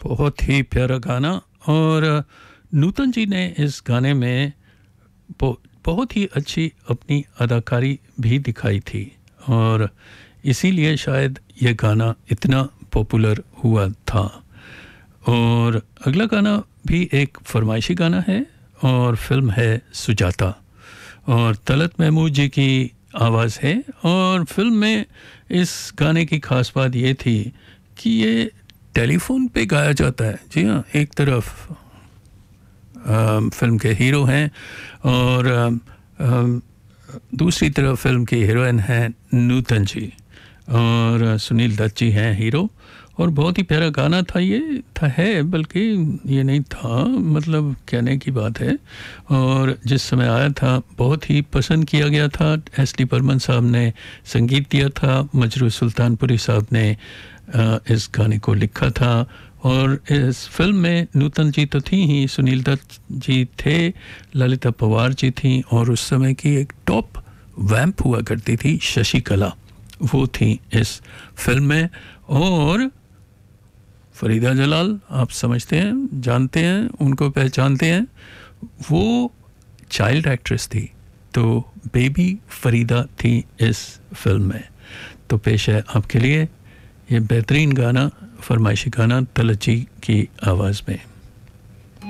बहुत ही प्यारा गाना। और नूतन जी ने इस गाने में बहुत ही अच्छी अपनी अदाकारी भी दिखाई थी और इसीलिए शायद ये गाना इतना पॉपुलर हुआ था। और अगला गाना भी एक फरमाइशी गाना है और फिल्म है सुजाता और तलत महमूद जी की आवाज़ है। और फिल्म में इस गाने की खास बात ये थी कि ये टेलीफोन पे गाया जाता है। जी हाँ, एक तरफ फिल्म के हीरो हैं और दूसरी तरफ फिल्म की हीरोइन है नूतन जी और सुनील दत्त जी हैं हीरो। और बहुत ही प्यारा गाना था ये, है बल्कि ये नहीं था, मतलब कहने की बात है। और जिस समय आया था बहुत ही पसंद किया गया था। एस.डी. बर्मन साहब ने संगीत दिया था, मजरू सुल्तानपुरी साहब ने इस गाने को लिखा था। और इस फिल्म में नूतन जी तो थी ही, सुनील दत्त जी थे, ललिता पवार जी थी और उस समय की एक टॉप वैम्प हुआ करती थी शशिकला, वो थी इस फिल्म में। और फरीदा जलाल, आप समझते हैं, जानते हैं, उनको पहचानते हैं, वो चाइल्ड एक्ट्रेस थी, तो बेबी फरीदा थी इस फिल्म में। तो पेश है आपके लिए ये बेहतरीन गाना, फरमाइशी गाना तलत जी की आवाज़ में।